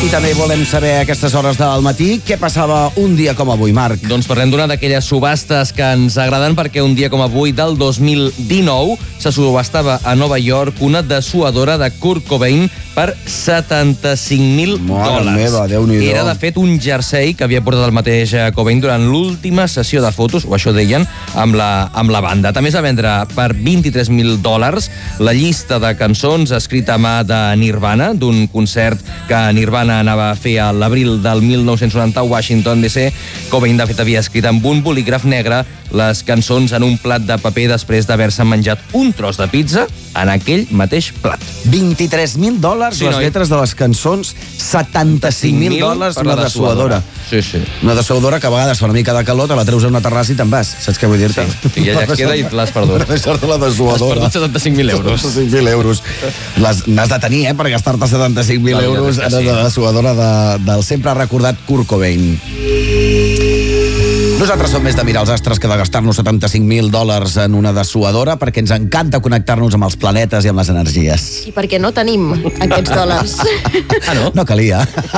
I també volem saber a aquestes hores del matí què passava un dia com avui, Marc. Doncs parlem d'una d'aquelles subhastes que ens agraden perquè un dia com avui del 2019 se subhastava a Nova York una dessuadora de Kurt Cobain per $75.000. Mare meva, Déu-n'hi-do. Era, de fet, un jersei que havia portat el mateix Cobain durant l'última sessió de fotos, o això deien, amb la banda. També es va vendre per $23.000 la llista de cançons escrita a mà de Nirvana, d'un concert que Nirvana anava a fer a l'abril del 1990 a Washington, D.C. Cobain, de fet, havia escrit amb un bolígraf negre les cançons en un plat de paper després d'haver-se menjat un tros de pizza en aquell mateix plat. $23.000 Sí, les lletres de les cançons, $75.000 per la dessuadora. Sí, sí. Una dessuadora que a vegades fa una mica de calor, te la treus a una terrassa i te'n vas. Saps què vull dir-te? Sí, i ja queda i l'has perdut. Deixar-te la dessuadora. Has perdut €75.000. 75.000 euros. N'has de tenir, per gastar-te 75.000 euros en la dessuadora del sempre recordat Kurt Cobain. Nosaltres som més de mirar els astres que de gastar-nos $75.000 en una dessuadora perquè ens encanta connectar-nos amb els planetes i amb les energies. I perquè no tenim aquests dòlars. Ah, no? No calia.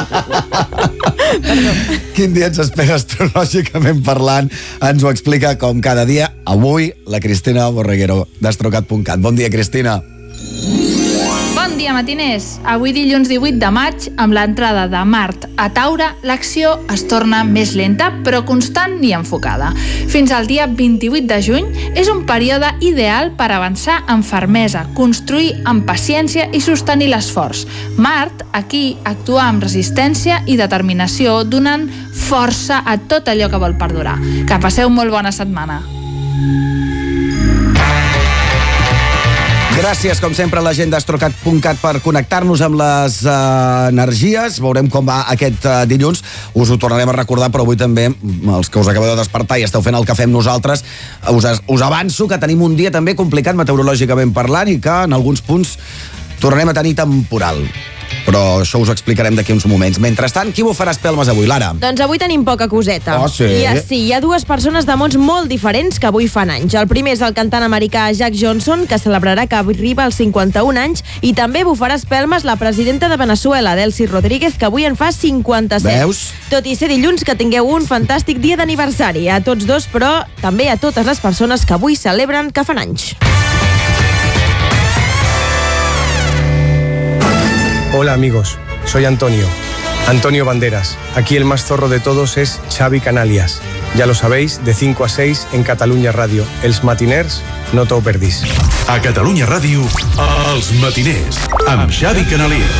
Quin dia ens espera astrològicament parlant? Ens ho explica com cada dia, avui, la Cristina Borreguero, d'Astrocat.cat. Bon dia, Cristina. Bon dia, matiners. Avui dilluns 18 de maig, amb l'entrada de Mart a Taure, l'acció es torna més lenta, però constant i enfocada. Fins al dia 28 de juny és un període ideal per avançar amb fermesa, construir amb paciència i sostenir l'esforç. Mart, aquí, actua amb resistència i determinació, donant força a tot allò que vol perdurar. Que passeu molt bona setmana. Gràcies, com sempre, a la gent d'Astrocat.cat per connectar-nos amb les energies. Veurem com va aquest dilluns. Us ho tornarem a recordar, però avui també, els que us acabeu de despertar i esteu fent el que fem nosaltres, us avanço que tenim un dia també complicat meteorològicament parlant i que en alguns punts tornarem a tenir temporal. Però això us ho explicarem d'aquí uns moments. Mentrestant, qui bufarà espelmes avui, Lara? Doncs avui tenim poca coseta. Oh, sí? Hi ha dues persones de mons molt diferents que avui fan anys. El primer és el cantant americà Jack Johnson, que celebrarà que arriba als 51 anys, i també bufarà espelmes la presidenta de Venezuela, Delcy Rodríguez, que avui en fa 57. Veus? Tot i ser dilluns, que tingueu un fantàstic dia d'aniversari. A tots dos, però també a totes les persones que avui celebren que fan anys. Hola amigos, soy Antonio Banderas. Aquí el más zorro de todos es Xavi Canalias. Ya lo sabéis, de 5 a 6 en Catalunya Ràdio. Els matiners, no t'ho perdis. A Catalunya Ràdio, Els matiners, amb Xavi Canalias.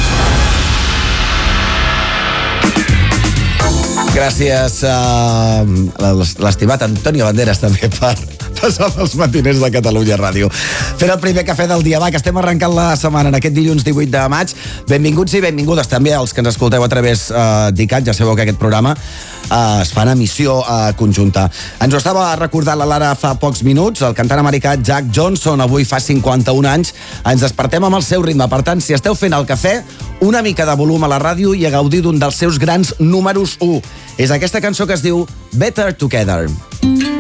Gràcies a l'estimat Antonio Banderas també per passar pels matiners de Catalunya Ràdio. Fent el primer cafè del dia, va, que estem arrencant la setmana en aquest dilluns 18 de maig. Benvinguts i benvingudes també als que ens escolteu a través d'ICAT. Ja sabeu que aquest programa es fa en emissió conjunta. Ens ho estava recordant la Lara fa pocs minuts. El cantant americà Jack Johnson avui fa 51 anys. Ens despertem amb el seu ritme. Per tant, si esteu fent el cafè, una mica de volum a la ràdio i a gaudir d'un dels seus grans números 1. És aquesta cançó que es diu Better Together.